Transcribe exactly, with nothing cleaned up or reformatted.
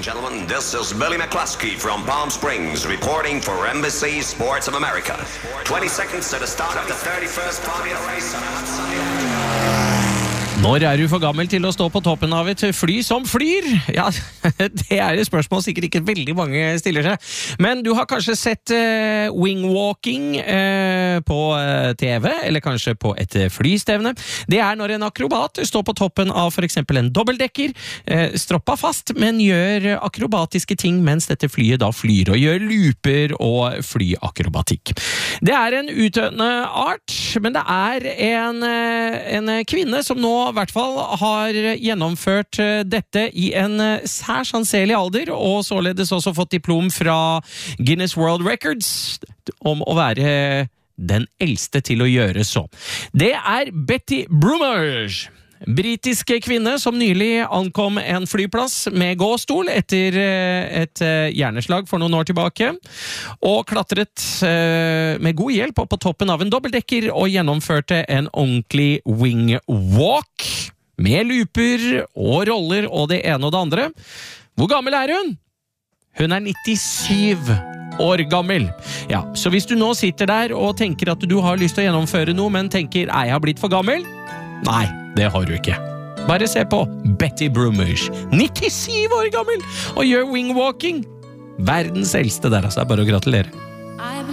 Gentlemen, this is Billy McCluskey from Palm Springs reporting for Embassy Sports of America. twenty seconds to the start of the thirty-first Formula race on a hot Sunday. Når er du for gammel til å stå på toppen av et fly som flyr? Ja, det er et spørsmål sikkert ikke veldig mange stiller seg. Men du har kanskje sett uh, wingwalking uh, på uh, T V, eller kanskje på et uh, flystevne. Det er når en akrobat står på toppen av for eksempel en dobbeltdekker, uh, stroppa fast, men gjør akrobatiske ting mens dette flyet da flyr, og gjør looper og flyakrobatikk. Det er en utøvende art, men det er en, uh, en kvinne som nå i hvert fall har gjennomført dette i en særs anselig alder, og således også fått diplom fra Guinness World Records om å være den eldste til å gjøre så. Det er Betty Brumage, britiske kvinne som nylig ankom en flyplass med gåstol etter et hjerneslag for noen år tilbake, og klatret med god hjelp opp på toppen av en dobbeltdekker og gjennomførte en ordentlig wingwalk med looper og roller og det ene og det andre. Hvor gammel er hun? Hun er nittisyv år gammel. Ja, så hvis du nå sitter der og tenker at du har lyst til å gjennomføre noe, men tenker, er jeg blitt for gammel? Nei, det har du ikke. Bare se på Betty Brumage, nittisyv år gammel, og gjør wingwalking. Verdens eldste der, altså. Det er bare å gratulere.